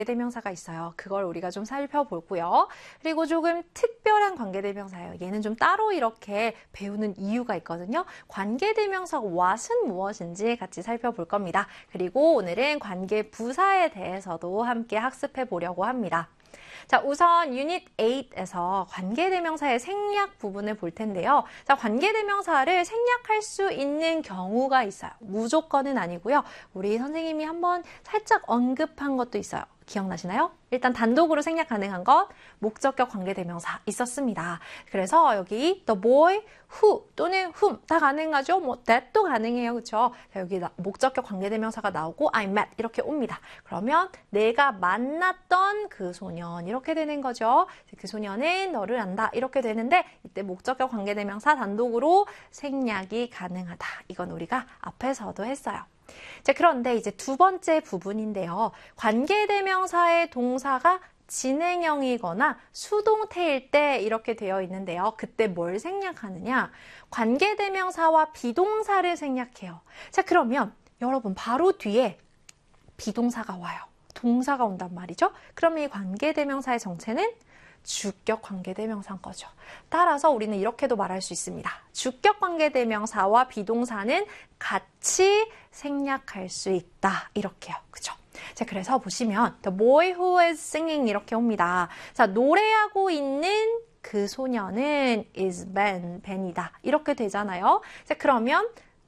관계대명사가 있어요. 그걸 우리가 좀 살펴보고요. 그리고 조금 특별한 관계대명사예요. 얘는 좀 따로 이렇게 배우는 이유가 있거든요. 관계대명사 what은 무엇인지 같이 살펴볼 겁니다. 그리고 오늘은 관계부사에 대해서도 함께 학습해 보려고 합니다. 자, 우선 유닛 8에서 관계대명사의 생략 부분을 볼 텐데요. 자, 관계대명사를 생략할 수 있는 경우가 있어요. 무조건은 아니고요. 우리 선생님이 한번 살짝 언급한 것도 있어요. 기억나시나요? 일단 단독으로 생략 가능한 것, 목적격 관계대명사 있었습니다. 그래서 여기 the boy who 또는 whom 다 가능하죠. 뭐 that도 가능해요. 그렇죠? 여기 목적격 관계대명사가 나오고 I met 이렇게 옵니다. 그러면 내가 만났던 그 소년 이렇게 되는 거죠. 그 소년은 너를 안다 이렇게 되는데 이때 목적격 관계대명사 단독으로 생략이 가능하다. 이건 우리가 앞에서도 했어요. 자, 그런데 이제 두 번째 부분인데요. 관계대명사의 동사가 진행형이거나 수동태일 때 이렇게 되어 있는데요. 그때 뭘 생략하느냐? 관계대명사와 비동사를 생략해요. 자, 그러면 여러분 바로 뒤에 비동사가 와요. 동사가 온단 말이죠. 그러면 이 관계대명사의 정체는 주격 관계대명사인 거죠. 따라서 우리는 이렇게도 말할 수 있습니다. 주격 관계대명사와 비동사는 같이 생략할 수 있다. 이렇게요. 그죠? 자, 그래서 보시면 The boy who is singing 이렇게 옵니다. 자, 노래하고 있는 그 소년은 is Ben이다. 이렇게 되잖아요. 자, 그러면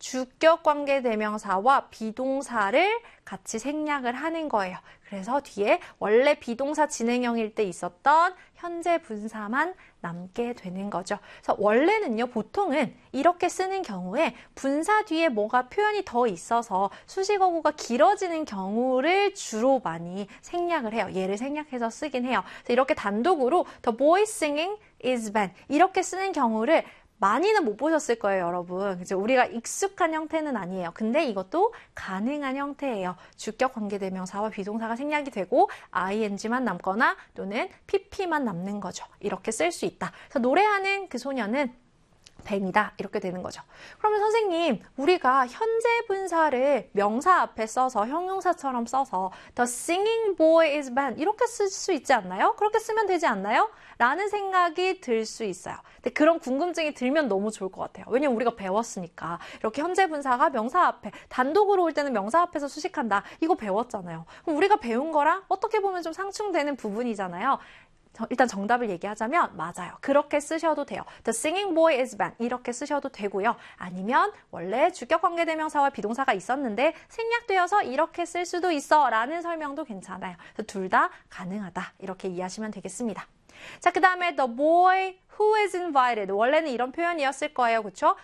주격 관계대명사와 비동사를 같이 생략을 하는 거예요. 그래서 뒤에 원래 비동사 진행형일 때 있었던 현재 분사만 남게 되는 거죠. 그래서 원래는요, 보통은 이렇게 쓰는 경우에 분사 뒤에 뭐가 표현이 더 있어서 수식어구가 길어지는 경우를 주로 많이 생략을 해요. 얘를 생략해서 쓰긴 해요. 그래서 이렇게 단독으로 The boy singing is Ben 이렇게 쓰는 경우를 많이는 못 보셨을 거예요, 여러분. 그죠? 우리가 익숙한 형태는 아니에요. 근데 이것도 가능한 형태예요. 주격 관계대명사와 비동사가 생략이 되고 ing만 남거나 또는 pp만 남는 거죠. 이렇게 쓸 수 있다. 그래서 노래하는 그 소녀는 벤이다. 이렇게 되는 거죠. 그러면 선생님, 우리가 현재 분사를 명사 앞에 써서 형용사처럼 써서 The singing boy is Ben 이렇게 쓸 수 있지 않나요? 그렇게 쓰면 되지 않나요? 라는 생각이 들 수 있어요. 근데 그런 궁금증이 들면 너무 좋을 것 같아요. 왜냐면 우리가 배웠으니까. 이렇게 현재 분사가 명사 앞에 단독으로 올 때는 명사 앞에서 수식한다. 이거 배웠잖아요. 그럼 우리가 배운 거랑 어떻게 보면 좀 상충되는 부분이잖아요. 일단 정답을 얘기하자면 맞아요. 그렇게 쓰셔도 돼요. The singing boy is Ben 이렇게 쓰셔도 되고요. 아니면 원래 주격 관계대명사와 비동사가 있었는데 생략되어서 이렇게 쓸 수도 있어 라는 설명도 괜찮아요. 둘 다 가능하다 이렇게 이해하시면 되겠습니다. 자, 그 다음에 the boy who is invited 원래는 이런 표현이었을 거예요. 그렇죠?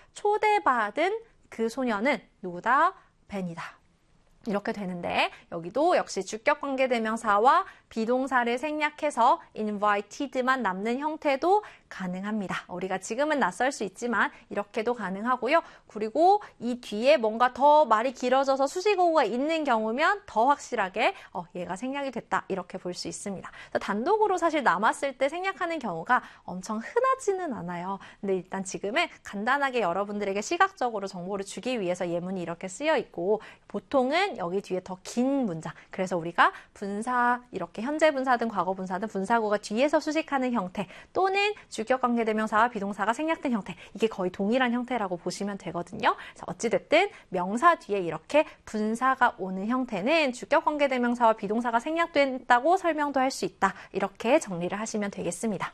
초대받은 그 소녀는 누구다? 벤이다. 이렇게 되는데 여기도 역시 주격 관계대명사와 비동사를 생략해서 invited만 남는 형태도 가능합니다. 우리가 지금은 낯설 수 있지만 이렇게도 가능하고요. 그리고 이 뒤에 뭔가 더 말이 길어져서 수식어구가 있는 경우면 더 확실하게 얘가 생략이 됐다 이렇게 볼 수 있습니다. 단독으로 사실 남았을 때 생략하는 경우가 엄청 흔하지는 않아요. 근데 일단 지금은 간단하게 여러분들에게 시각적으로 정보를 주기 위해서 예문이 이렇게 쓰여 있고 보통은 여기 뒤에 더 긴 문장. 그래서 우리가 분사 이렇게 현재 분사든 과거 분사든 분사구가 뒤에서 수식하는 형태 또는 주격 관계대명사와 비동사가 생략된 형태. 이게 거의 동일한 형태라고 보시면 되거든요. 그래서 어찌됐든 명사 뒤에 이렇게 분사가 오는 형태는 주격 관계대명사와 비동사가 생략된다고 설명도 할 수 있다. 이렇게 정리를 하시면 되겠습니다.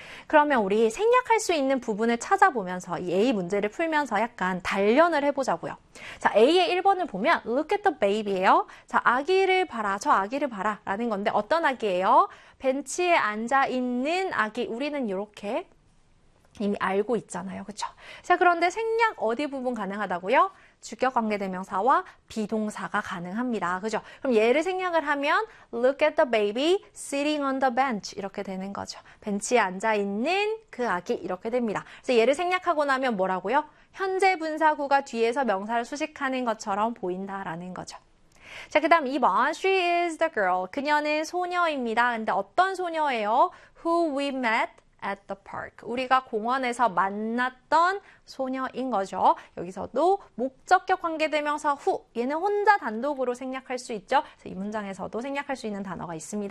그러면 우리 생략할 수 있는 부분을 찾아보면서 이 A 문제를 풀면서 약간 단련을 해보자고요. 자, A의 1번을 보면 look at the baby예요. 자, 아기를 봐라. 저 아기를 봐라. 라는 건데 어떤 아기예요? 벤치에 앉아있는 아기. 우리는 이렇게 이미 알고 있잖아요. 그렇죠? 자, 그런데 생략 어디 부분 가능하다고요? 주격 관계대명사와 비동사가 가능합니다. 그죠? 그럼 얘를 생략을 하면 look at the baby sitting on the bench 이렇게 되는 거죠. 벤치에 앉아있는 그 아기 이렇게 됩니다. 그래서 얘를 생략하고 나면 뭐라고요? 현재 분사구가 뒤에서 명사를 수식하는 것처럼 보인다라는 거죠. 자, 그 다음 2번 She is the girl. 그녀는 소녀입니다. 근데 어떤 소녀예요? Who we met at the park. 우리가 공원에서 만났던 소녀인 거죠. 여기서도 목적격 관계대명사 who, 얘는 혼자 단독으로 생략할 수 있죠. 그래서 이 문장에서도 생략할 수 있는 단어가 있습니다.